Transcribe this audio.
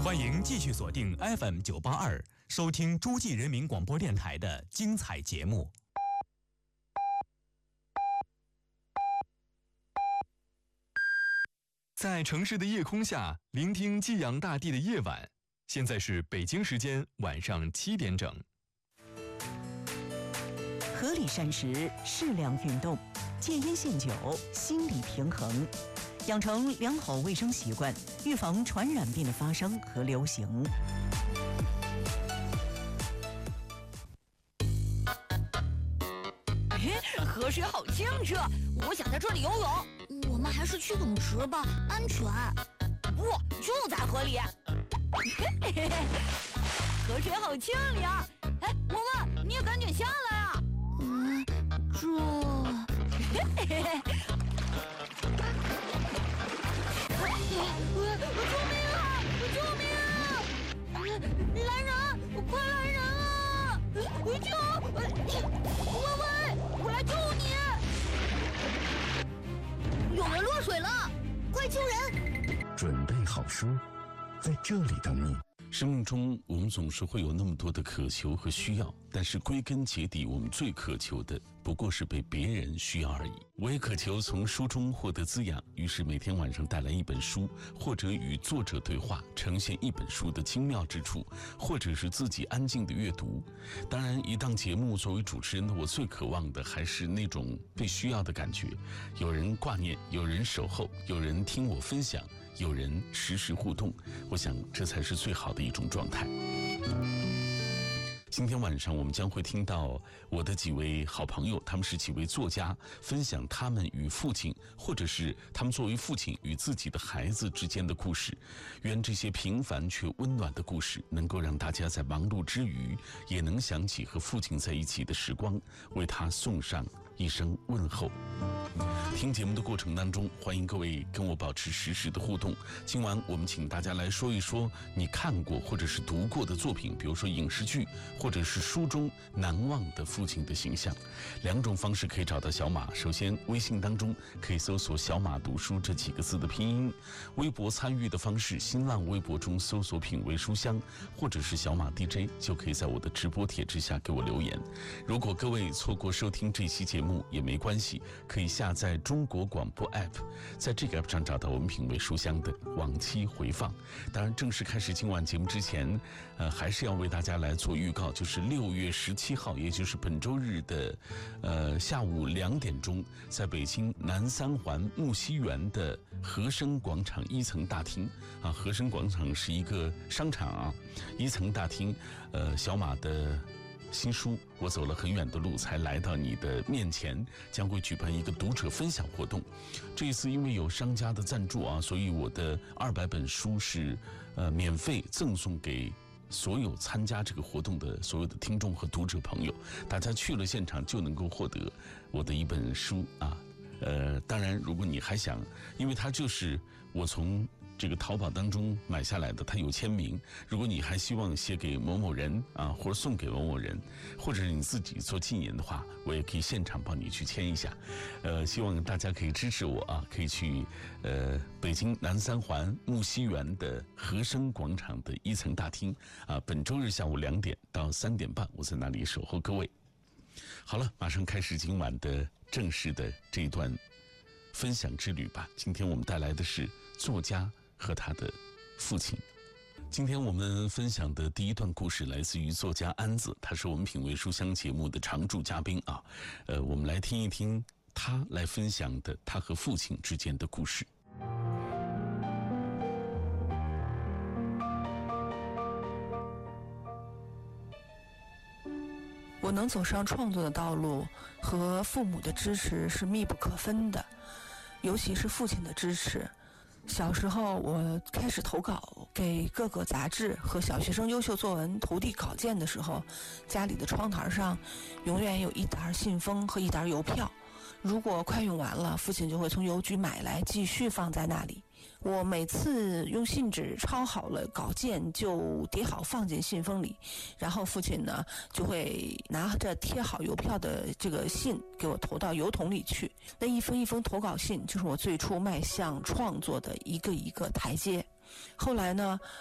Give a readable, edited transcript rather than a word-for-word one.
欢迎继续锁定 FM982，收听诸暨人民广播电台的精彩节目。在城市的夜空下，聆听寄养大地的夜晚。现在是北京时间晚上7点整。 合理膳食，适量运动，戒烟限酒，心理平衡，养成良好卫生习惯，预防传染病的发生和流行。 河水好清澈，我想在这里游泳。 我们还是去泳池吧，安全。 不，就在河里。河水好清凉。哎，萌萌，你也赶紧下来啊！ 救命啊！救命啊！来人，快来人啊！喂，我来救你！ 有人落水了，快救人！ 准备好书，在这里等你。 生命中我们总是会有那么多的渴求和需要，但是归根结底我们最渴求的不过是被别人需要而已。我也渴求从书中获得滋养，于是每天晚上带来一本书，或者与作者对话，呈现一本书的精妙之处，或者是自己安静的阅读。当然一档节目作为主持人的我，最渴望的还是那种被需要的感觉，有人挂念，有人守候，有人听我分享，有人实时互动，我想这才是最好的一种状态。今天晚上我们将会听到我的几位好朋友，他们是几位作家，分享他们与父亲，或者是他们作为父亲与自己的孩子之间的故事。愿这些平凡却温暖的故事能够让大家在忙碌之余也能想起和父亲在一起的时光，为他送上一声问候。听节目的过程当中，欢迎各位跟我保持实时的互动。今晚我们请大家来说一说你看过或者是读过的作品，比如说影视剧，或者是书中难忘的父亲的形象。两种方式可以找到小马。首先微信当中可以搜索小马读书这几个字的拼音，微博参与的方式，新浪微博中搜索品味书香或者是小马 DJ， 就可以在我的直播帖之下给我留言。如果各位错过收听这期节目也没关系，可以下载中国广播 App， 在这个 App 上找到我们品味书香的往期回放。当然正式开始今晚节目之前，还是要为大家来做预告，就是6月17号，也就是本周日的下午2点钟，在北京南三环木樨园的和生广场1层大厅啊，和生广场是一个商场啊，1层大厅，小马的新书我走了很远的路才来到你的面前，将会举办一个读者分享活动。这一次因为有商家的赞助啊，所以我的200本书是免费赠送给所有参加这个活动的所有的听众和读者朋友，大家去了现场就能够获得我的一本书啊。当然如果你还想，因为它就是我从这个淘宝当中买下来的，它有签名，如果你还希望写给某某人啊，或者送给某某人，或者是你自己做纪念的话，我也可以现场帮你去签一下。希望大家可以支持我啊，可以去北京南三环木樨园的和生广场的1层大厅啊，本周日下午2点到3点半，我在那里守候各位。好了，马上开始今晚的正式的这一段分享之旅吧。今天我们带来的是作家和他的父亲。今天我们分享的第一段故事来自于作家安子，他是我们品味书香节目的常驻嘉宾啊。我们来听一听他来分享的他和父亲之间的故事。 我能走上创作的道路，和父母的支持是密不可分的，尤其是父亲的支持。小时候我开始投稿给各个杂志和小学生优秀作文投递稿件的时候，家里的窗台上永远有一沓信封和一沓邮票，如果快用完了，父亲就会从邮局买来继续放在那里。我每次用信纸抄好了稿件就叠好放进信封里，然后父亲呢就会拿着贴好邮票的这个信给我投到邮筒里去。那一封一封投稿信就是我最初迈向创作的一个一个台阶。后来呢，